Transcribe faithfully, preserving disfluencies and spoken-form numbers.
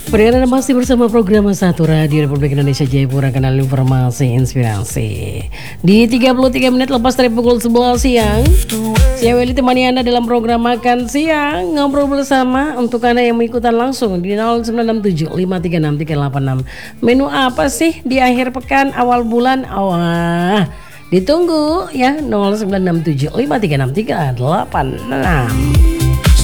Perjalanan masih bersama program satu Radio Republik Indonesia Jayapura, kanal informasi inspirasi. Di tiga puluh tiga menit lepas dari pukul sebelas siang, saya Welly temani Anda dalam program Makan Siang, ngobrol bersama untuk Anda yang mengikutan langsung di nol sembilan enam tujuh lima tiga enam tiga delapan enam. Menu apa sih di akhir pekan awal bulan? Wah, ditunggu ya, nol sembilan enam tujuh lima tiga enam tiga delapan enam.